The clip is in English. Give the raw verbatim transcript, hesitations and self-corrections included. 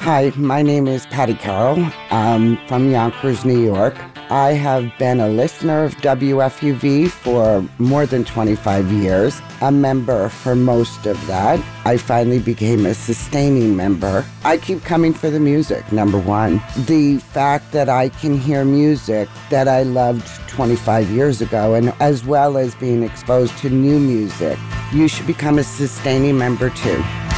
Hi, my name is Patty Carroll. I'm from Yonkers, New York. I have been a listener of W F U V for more than twenty-five years, a member for most of that. I finally became a sustaining member. I keep coming for the music, number one. The fact that I can hear music that I loved twenty-five years ago, and as well as being exposed to new music. You should become a sustaining member too.